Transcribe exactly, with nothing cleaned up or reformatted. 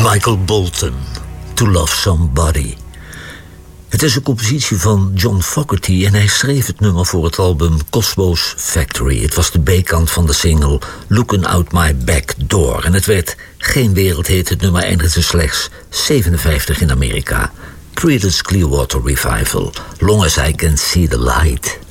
Michael Bolton, To Love Somebody. Het is een compositie van John Fogerty en hij schreef het nummer voor het album Cosmo's Factory. Het was de B-kant van de single Looking Out My Back Door. En het werd geen wereldhit, het nummer eindigde slechts zevenenvijftig in Amerika. Creedence Clearwater Revival, Long As I Can See The Light.